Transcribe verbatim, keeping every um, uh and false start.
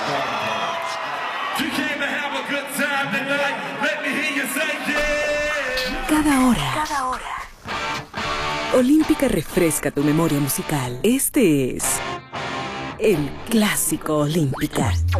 Cada hora. Cada hora. Olímpica refresca tu memoria musical. Este es el Clásico Olímpica.